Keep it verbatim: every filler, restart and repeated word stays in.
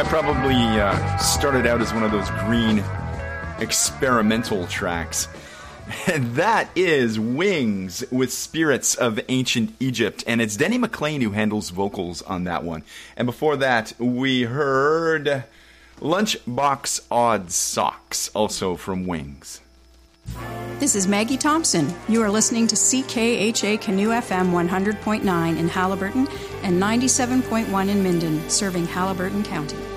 probably uh, started out as one of those green experimental tracks. And that is Wings with Spirits of Ancient Egypt. And it's Denny McLean who handles vocals on that one. And before that, we heard Lunchbox Odd Socks, also from Wings. This is Maggie Thompson. You are listening to C K H A Canoe F M one hundred point nine in Haliburton and ninety-seven point one in Minden, serving Haliburton County.